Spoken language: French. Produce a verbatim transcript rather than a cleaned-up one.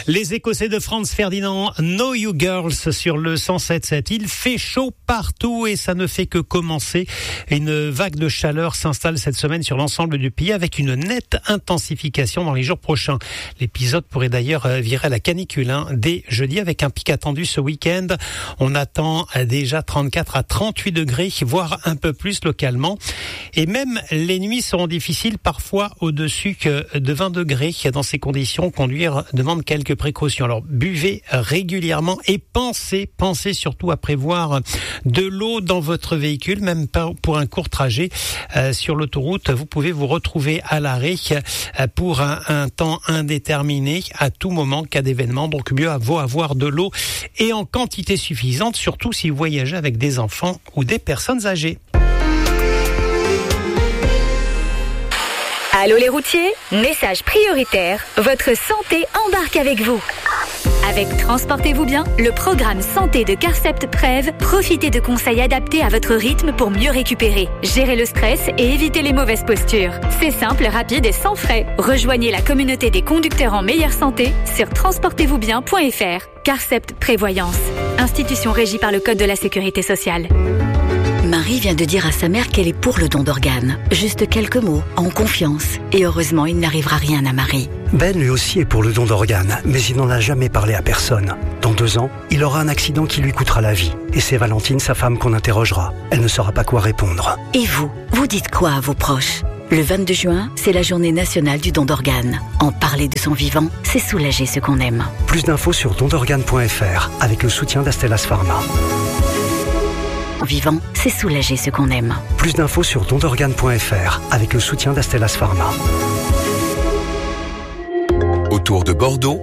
Les Écossais de Franz Ferdinand, Know You Girls sur le cent sept sept. Il fait chaud partout et ça ne fait que commencer. Une vague de chaleur s'installe cette semaine sur l'ensemble du pays avec une nette intensification dans les jours prochains. L'épisode pourrait d'ailleurs virer à la canicule hein, dès jeudi avec un pic attendu ce week-end. On attend déjà trente-quatre à trente-huit degrés, voire un peu plus localement. Et même les nuits seront difficiles, parfois au-dessus de vingt degrés. Dans ces conditions, conduire demande quelques précautions. Alors, buvez régulièrement et pensez, pensez surtout à prévoir de l'eau dans votre véhicule, même pour un court trajet euh, sur l'autoroute. Vous pouvez vous retrouver à l'arrêt euh, pour un, un temps indéterminé à tout moment, cas d'événement. Donc, mieux vaut avoir de l'eau et en quantité suffisante, surtout si vous voyagez avec des enfants ou des personnes âgées. Allô les routiers, message prioritaire, votre santé embarque avec vous. Avec Transportez-vous bien, le programme santé de Carcept Prev, profitez de conseils adaptés à votre rythme pour mieux récupérer, gérer le stress et éviter les mauvaises postures. C'est simple, rapide et sans frais. Rejoignez la communauté des conducteurs en meilleure santé sur transportez vous bien point f r. Carcept Prévoyance, institution régie par le Code de la Sécurité sociale. Marie vient de dire à sa mère qu'elle est pour le don d'organes. Juste quelques mots, en confiance. Et heureusement, il n'arrivera rien à Marie. Ben lui aussi est pour le don d'organes, mais il n'en a jamais parlé à personne. Dans deux ans, il aura un accident qui lui coûtera la vie. Et c'est Valentine, sa femme, qu'on interrogera. Elle ne saura pas quoi répondre. Et vous, vous dites quoi à vos proches ? Le vingt-deux juin, c'est la journée nationale du don d'organes. En parler de son vivant, c'est soulager ce qu'on aime. Plus d'infos sur don d'organes point f r avec le soutien d'Astellas Pharma. Vivant, c'est soulager ce qu'on aime. Plus d'infos sur don d'organes point f r avec le soutien d'Astellas Pharma. Autour de Bordeaux,